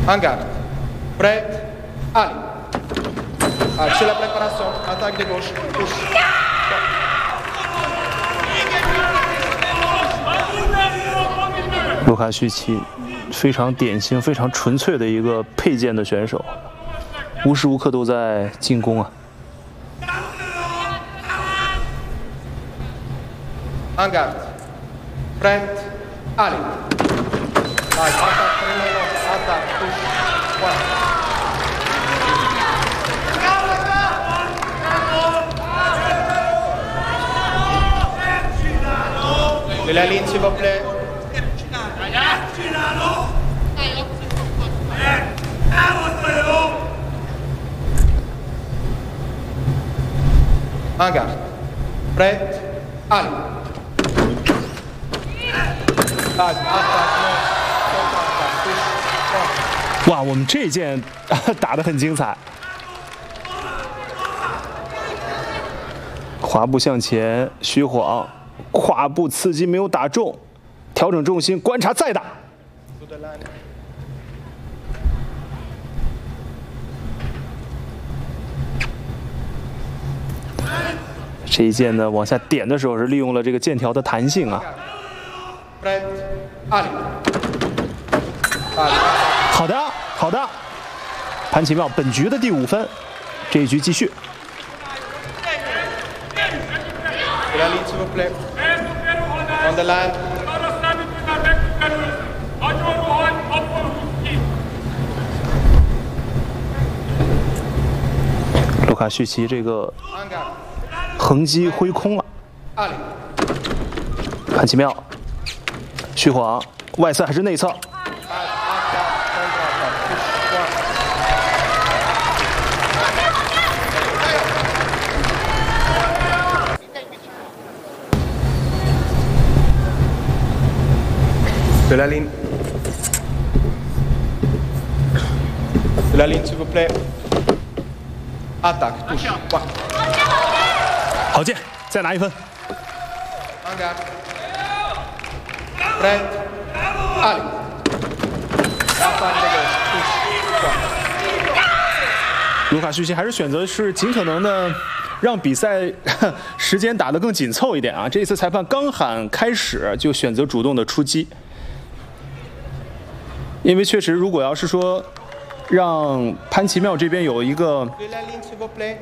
En garde. Prêt. Allez. Allez, c'est la préparation. Attaque de gauche. Touche. 卢卡许奇非常典型、非常纯粹的一个配件的选手，无时无刻都在进攻啊。 En garde. Prêt. Allez. Allez, attaque, primo, attaque, touche. Voilà. De la ligne, s'il vous plaît. En garde. Prêt. Allez. 哇，我们这一件打得很精彩，滑步向前，虚晃，胯部刺激没有打中，调整重心，观察再打。这一件呢，往下点的时候是利用了这个剑条的弹性啊。 好的，好的，潘奇妙本局的第5分，这一局继续。卢卡许奇这个横击挥空了，潘奇妙。 虚晃，外侧还是内侧？ De la ligne. De la ligne, s'il vous plaît. Attaque, touche. 好剑，再拿1分。 En garde. Prêt. Allez. Attaque de gauche. Touche. 卢卡许奇还是选择是尽可能的让比赛时间打得更紧凑一点啊！这一次裁判刚喊开始就选择主动的出击，因为确实如果要是说让潘奇妙这边有一个 De la ligne, s'il vous plaît.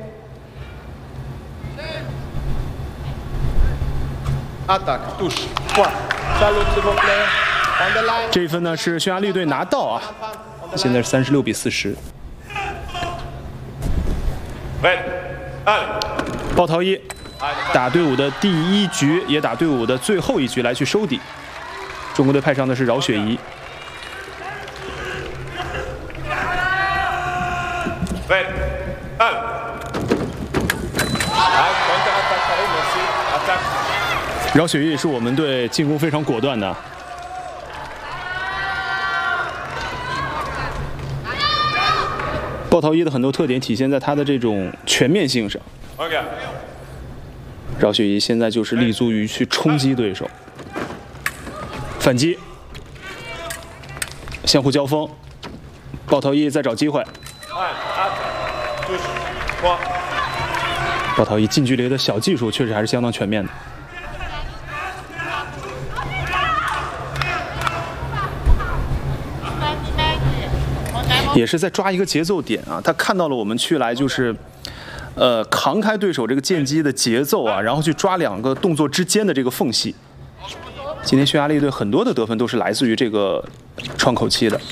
Attaque, touche. Point. Salut, s'il vous plaît. On the line. 这一分呢是匈牙利队拿到啊，现在是36比40。鲍陶伊打队伍的第1局，也打队伍的最后1局来去收底。中国队派上的是饶雪怡。饶雪怡是我们队进攻非常果断的。 鲍陶伊的很多特点体现在他的这种全面性上。饶雪怡现在就是立足于去冲击对手，反击，相互交锋，鲍陶伊在找机会。鲍陶伊近距离的小技术确实还是相当全面的。 也是在抓一个节奏点啊，他看到了我们去来就是，扛开对手这个剑击的节奏啊，然后去抓2个动作之间的这个缝隙。今天匈牙利队很多的得分都是来自于这个窗口期的。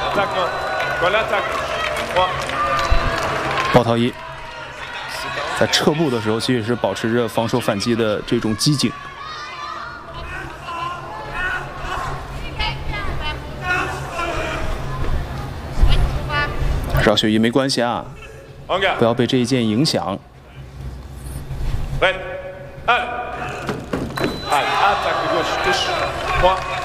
鲍陶伊在撤步的时候，其实是保持着防守反击的这种机警。 饶雪怡没关系啊，不要被这一剑影响。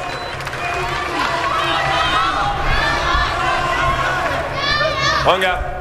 Regarde.